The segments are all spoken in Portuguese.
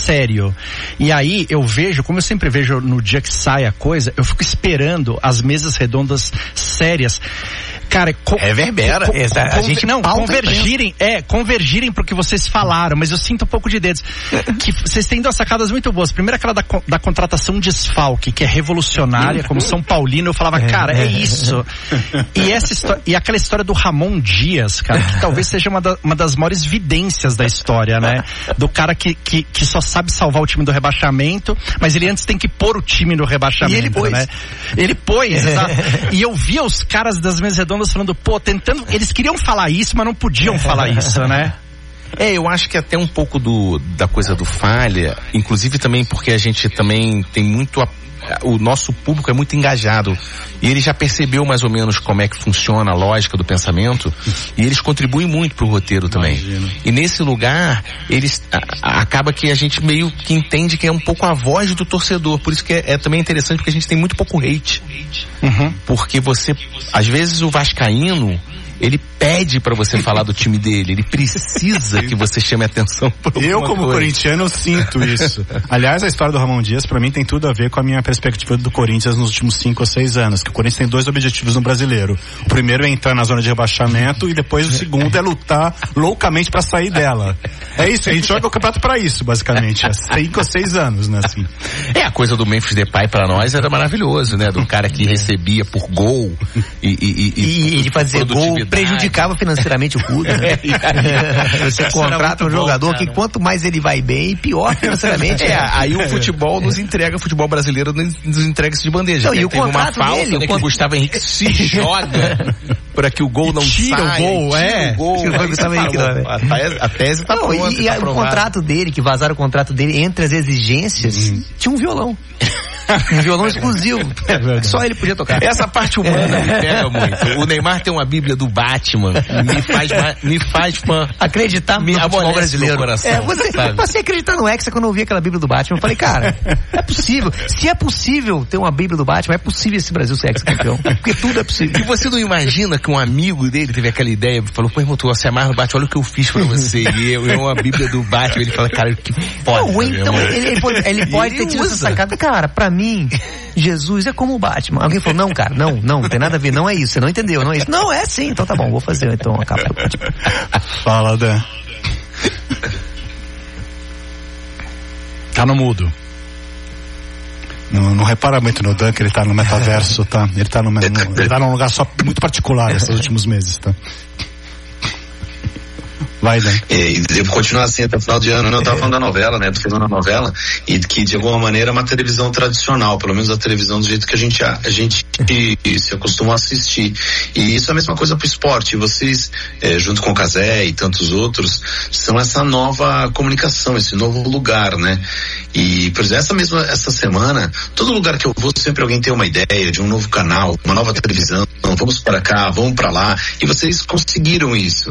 mistério. E aí eu vejo, como eu sempre vejo no dia que sai a coisa, eu fico esperando as mesas redondas sérias. Cara, reverbera. A gente não convergirem pro que vocês falaram, mas eu sinto um pouco de dedos. Que vocês têm duas sacadas muito boas. Primeiro, aquela da contratação desfalque, que é revolucionária, como São Paulino, eu falava, cara, é isso. E essa história, e aquela história do Ramon Dias, cara, que talvez seja uma das maiores vidências da história, né? Do cara que só sabe salvar o time do rebaixamento, mas ele antes tem que pôr o time no rebaixamento, e ele pôs, né? Ele pôs, exato. E eu via os caras das mesas redondas falando, tentando, eles queriam falar isso, mas não podiam falar isso, né? Eu acho que até um pouco da coisa do falha, inclusive também porque a gente também tem muito, o nosso público é muito engajado e ele já percebeu mais ou menos como é que funciona a lógica do pensamento e eles contribuem muito pro roteiro também. Imagino. E nesse lugar, eles acaba que a gente meio que entende que é um pouco a voz do torcedor, por isso que é também interessante porque a gente tem muito pouco hate. Porque às vezes o vascaíno, ele pede pra você falar do time dele, ele precisa que você chame atenção por alguma Eu, como coisa. corintiano, sinto isso. Aliás, a história do Ramon Dias, pra mim, tem tudo a ver com a minha perspectiva do Corinthians nos últimos 5 ou 6 anos, que o Corinthians tem 2 objetivos no Brasileiro. O primeiro é entrar na zona de rebaixamento e depois o segundo é lutar loucamente pra sair dela. É isso, a gente joga o campeonato pra isso, basicamente. Há 5 ou 6 anos, né, assim. A coisa do Memphis Depay pra nós era maravilhoso, né? Do cara que recebia por gol e ele fazia gol, prejudicava financeiramente o clube, né? Você contrata um jogador que quanto mais ele vai bem, pior financeiramente. Aí o futebol o futebol brasileiro nos entrega isso de bandeja. Não, e o teve uma falta, dele, que o Gustavo Henrique se joga para que o gol não tira saia. O gol, A tese tá pronta. E o contrato dele, que vazaram o contrato dele, entre as exigências, tinha um violão. Um violão exclusivo. Só ele podia tocar. Essa parte humana me pega muito. O Neymar tem uma Bíblia do Batman. Me faz fã. Acreditar no futebol brasileiro. Coração, você acreditar no Hexa quando eu vi aquela Bíblia do Batman. Eu falei, cara, é possível. Se é possível ter uma Bíblia do Batman, é possível esse Brasil ser ex-campeão. Porque tudo é possível. E você não imagina que um amigo dele teve aquela ideia, falou, pô, irmão, tu se amarra no Batman, olha o que eu fiz pra você. E eu uma Bíblia do Batman. Ele fala, cara, que foda. Não, então ele pode ter tido essa sacada. Cara, pra mim, Jesus é como o Batman. Alguém falou, não, cara, não tem nada a ver, não é isso, você não entendeu, não é isso. Não, é sim, então tá bom, vou fazer então a capa do Batman. Fala, Dan. Tá no mudo. Não repara muito no Dan, que ele tá no metaverso, tá? Ele tá num lugar só muito particular esses últimos meses, tá? Vai, Dan. E devo continuar assim até o final de ano. Eu tava falando da novela, né? Tô fazendo a novela e que de alguma maneira é uma televisão tradicional, pelo menos a televisão do jeito que a gente se acostuma a assistir. E isso é a mesma coisa pro esporte. Vocês, junto com o Cazé e tantos outros, são essa nova comunicação, esse novo lugar, né? E, por exemplo, essa semana, todo lugar que eu vou, sempre alguém tem uma ideia de um novo canal, uma nova televisão, vamos para cá, vamos para lá, e vocês conseguiram isso.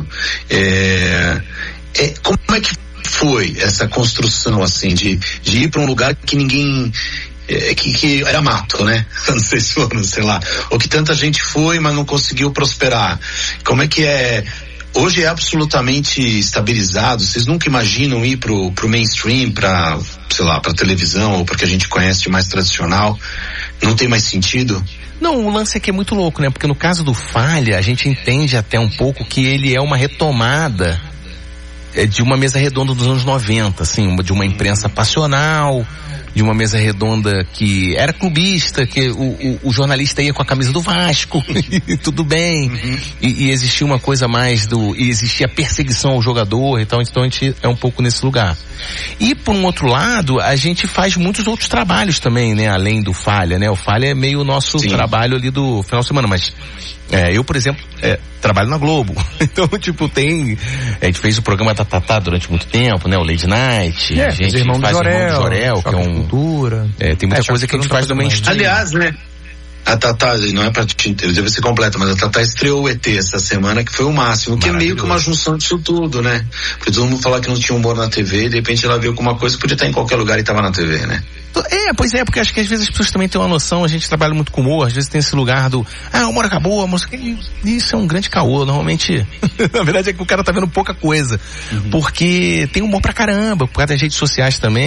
Como é que foi essa construção, assim, de ir para um lugar que ninguém... Que era mato, né? Não sei se foram, sei lá. Ou que tanta gente foi, mas não conseguiu prosperar. Como é que é... Hoje é absolutamente estabilizado. Vocês nunca imaginam ir pro mainstream, pra, sei lá, pra televisão, ou porque a gente conhece de mais tradicional? Não tem mais sentido? Não, o lance aqui é muito louco, né? Porque no caso do Falha, a gente entende até um pouco que ele é uma retomada de uma mesa redonda dos anos 90, assim, de uma imprensa passional, de uma mesa redonda que era clubista, que o jornalista ia com a camisa do Vasco, e tudo bem, e existia uma coisa mais e existia perseguição ao jogador, então a gente é um pouco nesse lugar. E por um outro lado, a gente faz muitos outros trabalhos também, né, além do Falha, né, o Falha é meio o nosso trabalho ali do final de semana, mas eu, por exemplo, trabalho na Globo. Então, tipo, a gente fez o programa da Tatá durante muito tempo, né? O Late Night. A gente faz o Irmão do Jorel, que é um... Cultura. Tem muita coisa que a gente faz também. Aliás, né? A Tatá, não é pra te deve ser completa, mas a Tatá estreou o ET essa semana, que foi o máximo, que é meio que uma junção disso tudo, né? Porque todo mundo falava que não tinha humor na TV, e de repente ela veio com uma coisa que podia estar em qualquer lugar e estava na TV, né? Pois é, porque acho que às vezes as pessoas também têm uma noção, a gente trabalha muito com humor, às vezes tem esse lugar do, o humor acabou, a música, isso é um grande caô, normalmente, na verdade é que o cara tá vendo pouca coisa, porque tem humor pra caramba, por causa das redes sociais também.